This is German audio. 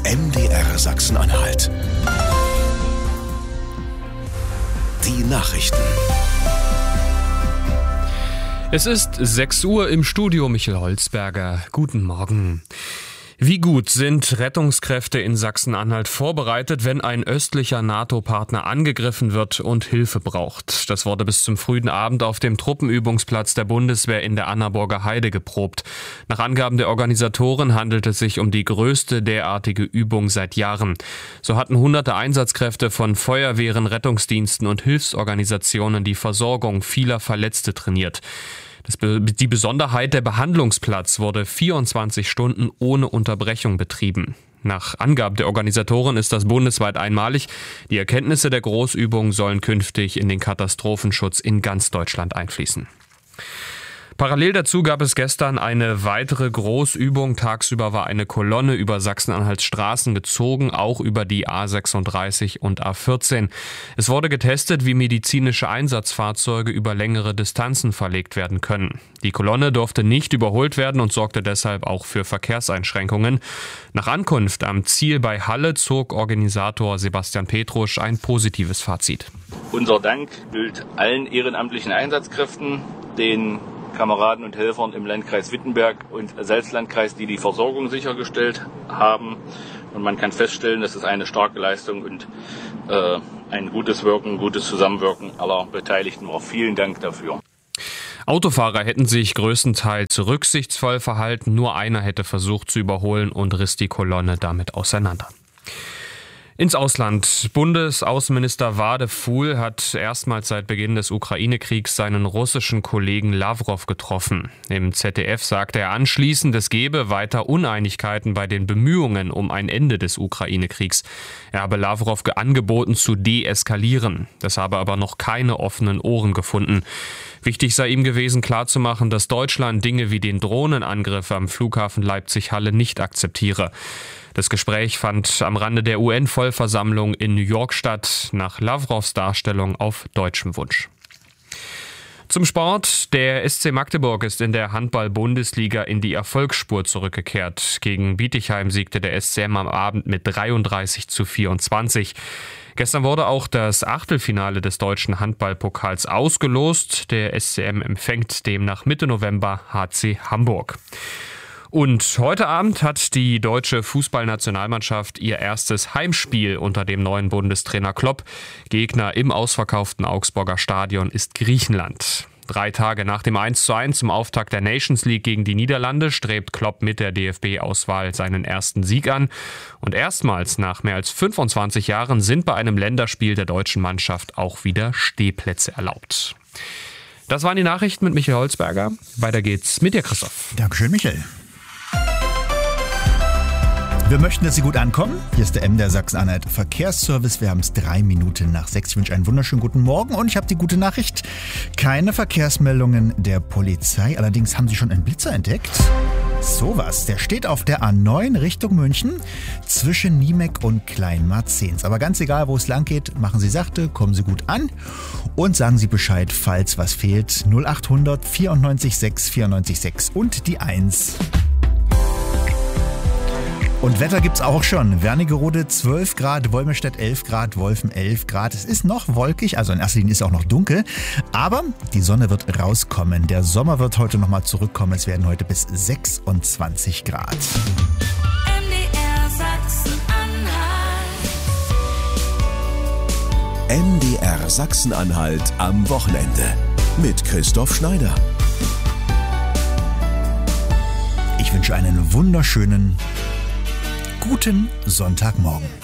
MDR Sachsen-Anhalt. Die Nachrichten. Es ist 6 Uhr im Studio, Michael Holzberger. Guten Morgen. Wie gut sind Rettungskräfte in Sachsen-Anhalt vorbereitet, wenn ein östlicher NATO-Partner angegriffen wird und Hilfe braucht? Das wurde bis zum frühen Abend auf dem Truppenübungsplatz der Bundeswehr in der Annaburger Heide geprobt. Nach Angaben der Organisatoren handelt es sich um die größte derartige Übung seit Jahren. So hatten hunderte Einsatzkräfte von Feuerwehren, Rettungsdiensten und Hilfsorganisationen die Versorgung vieler Verletzte trainiert. Die Besonderheit, der Behandlungsplatz wurde 24 Stunden ohne Unterbrechung betrieben. Nach Angaben der Organisatoren ist das bundesweit einmalig. Die Erkenntnisse der Großübung sollen künftig in den Katastrophenschutz in ganz Deutschland einfließen. Parallel dazu gab es gestern eine weitere Großübung. Tagsüber war eine Kolonne über Sachsen-Anhalts Straßen gezogen, auch über die A36 und A14. Es wurde getestet, wie medizinische Einsatzfahrzeuge über längere Distanzen verlegt werden können. Die Kolonne durfte nicht überholt werden und sorgte deshalb auch für Verkehrseinschränkungen. Nach Ankunft am Ziel bei Halle zog Organisator Sebastian Petrusch ein positives Fazit. Unser Dank gilt allen ehrenamtlichen Einsatzkräften, den Kameraden und Helfern im Landkreis Wittenberg und Salzlandkreis, die die Versorgung sichergestellt haben. Und man kann feststellen, das ist eine starke Leistung und ein gutes Wirken, gutes Zusammenwirken aller Beteiligten war. Vielen Dank dafür. Autofahrer hätten sich größtenteils rücksichtsvoll verhalten. Nur einer hätte versucht zu überholen und riss die Kolonne damit auseinander. Ins Ausland. Bundesaußenminister Wadefuhl hat erstmals seit Beginn des Ukraine-Kriegs seinen russischen Kollegen Lavrov getroffen. Im ZDF sagte er anschließend, es gebe weiter Uneinigkeiten bei den Bemühungen um ein Ende des Ukraine-Kriegs. Er habe Lavrov angeboten zu deeskalieren. Das habe aber noch keine offenen Ohren gefunden. Wichtig sei ihm gewesen, klarzumachen, dass Deutschland Dinge wie den Drohnenangriff am Flughafen Leipzig-Halle nicht akzeptiere. Das Gespräch fand am Rande der UN-Vollversammlung in New York statt, nach Lavrovs Darstellung auf deutschem Wunsch. Zum Sport. Der SC Magdeburg ist in der Handball-Bundesliga in die Erfolgsspur zurückgekehrt. Gegen Bietigheim siegte der SCM am Abend mit 33:24. Gestern wurde auch das Achtelfinale des deutschen Handballpokals ausgelost. Der SCM empfängt demnach Mitte November HC Hamburg. Und heute Abend hat die deutsche Fußballnationalmannschaft ihr erstes Heimspiel unter dem neuen Bundestrainer Klopp. Gegner im ausverkauften Augsburger Stadion ist Griechenland. 3 Tage nach dem 1:1 zum Auftakt der Nations League gegen die Niederlande strebt Klopp mit der DFB-Auswahl seinen ersten Sieg an. Und erstmals nach mehr als 25 Jahren sind bei einem Länderspiel der deutschen Mannschaft auch wieder Stehplätze erlaubt. Das waren die Nachrichten mit Michael Holzberger. Weiter geht's mit dir, Christoph. Dankeschön, Michael. Wir möchten, dass Sie gut ankommen. Hier ist der MDR Sachsen-Anhalt Verkehrsservice. Wir haben es 3 Minuten nach 6. Ich wünsche einen wunderschönen guten Morgen und ich habe die gute Nachricht. Keine Verkehrsmeldungen der Polizei. Allerdings haben Sie schon einen Blitzer entdeckt. Sowas, der steht auf der A9 Richtung München zwischen Niemek und Kleinmarzens. Aber ganz egal, wo es lang geht, machen Sie sachte, kommen Sie gut an und sagen Sie Bescheid, falls was fehlt. 0800 94 6 94 6 und die 1. Und Wetter gibt's auch schon. Wernigerode 12 Grad, Wolmirstedt 11 Grad, Wolfen 11 Grad. Es ist noch wolkig, also in erster Linie ist es auch noch dunkel. Aber die Sonne wird rauskommen. Der Sommer wird heute nochmal zurückkommen. Es werden heute bis 26 Grad. MDR Sachsen-Anhalt. MDR Sachsen-Anhalt am Wochenende. Mit Christoph Schneider. Ich wünsche einen wunderschönen guten Sonntagmorgen.